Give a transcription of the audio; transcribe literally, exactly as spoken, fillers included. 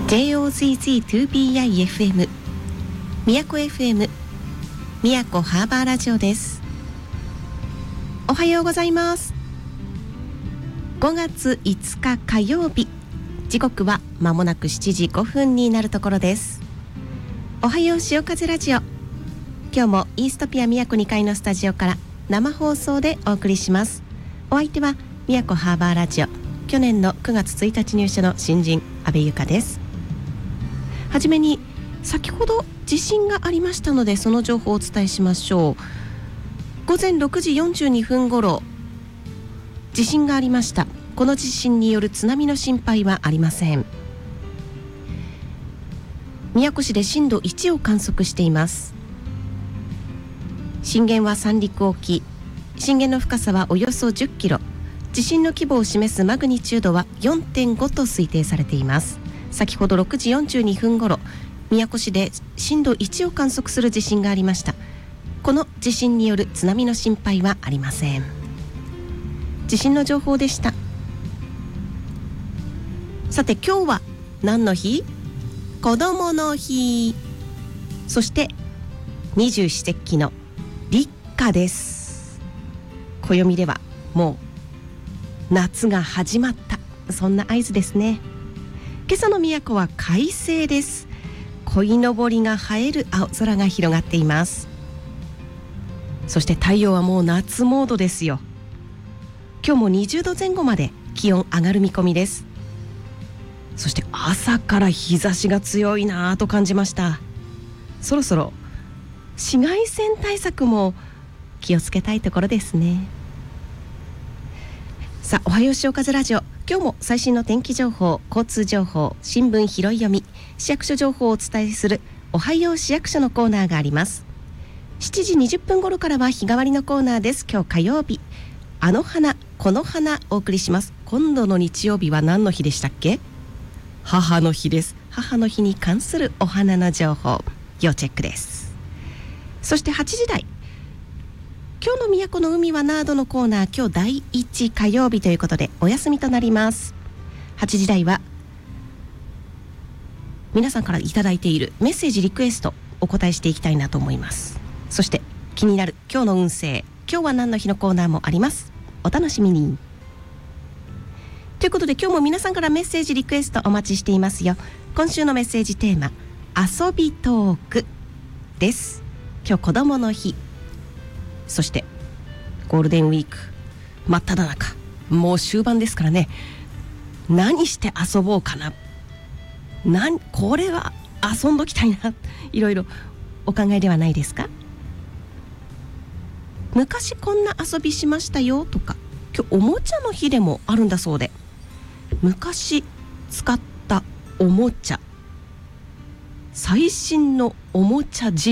ジェイオーゼットツービーアイエフエム 宮古 エフエム 宮古ハーバーラジオです。おはようございます。ごがついつか火曜日、時刻は間もなくしちじごふんになるところです。おはよう潮風ラジオ、今日もイーストピア宮古にかいのスタジオから生放送でお送りします。お相手は宮古ハーバーラジオ、去年のくがつついたち入社の新人阿部由香です。はじめに先ほど地震がありましたので、その情報をお伝えしましょう。ごぜんろくじよんじゅうにふんごろ地震がありました。この地震による津波の心配はありません。宮古市で震度いちを観測しています。震源は三陸沖、震源の深さはおよそじゅっキロ、地震の規模を示すマグニチュードは よんてんご と推定されています。先ほどろくじよんじゅうにふんごろ、宮古市で震度いちを観測する地震がありました。この地震による津波の心配はありません。地震の情報でした。さて、今日は何の日？子どもの日、そして二十四節気の立夏です。暦ではもう夏が始まった、そんな合図ですね。今朝の宮古は快晴です。鯉のぼりが映える青空が広がっています。そして太陽はもう夏モードですよ。今日もにじゅうどぜん後まで気温上がる見込みです。そして朝から日差しが強いなぁと感じました。そろそろ紫外線対策も気をつけたいところですね。さあ、おはよう潮風ラジオ、今日も最新の天気情報、交通情報、新聞拾い読み、市役所情報をお伝えするおはよう市役所のコーナーがあります。しちじにじゅっぷん頃からは日替わりのコーナーです。今日火曜日、あの花この花お送りします。今度の日曜日は何の日でしたっけ？母の日です。母の日に関するお花の情報、要チェックです。そしてはちじ台、今日の都の海はナードのコーナー、今日だいいち火曜日ということでお休みとなります。はちじ台は皆さんからいただいているメッセージリクエストお答えしていきたいなと思います。そして気になる今日の運勢、今日は何の日のコーナーもあります。お楽しみに。ということで今日も皆さんからメッセージリクエストお待ちしていますよ。今週のメッセージテーマ、遊びトークです。今日子どもの日、そしてゴールデンウィーク真っ只中、もう終盤ですからね。何して遊ぼうかな、なんこれは遊んどきたいな、いろいろお考えではないですか？昔こんな遊びしましたよとか、今日おもちゃの日でもあるんだそうで、昔使ったおもちゃ、最新のおもちゃ事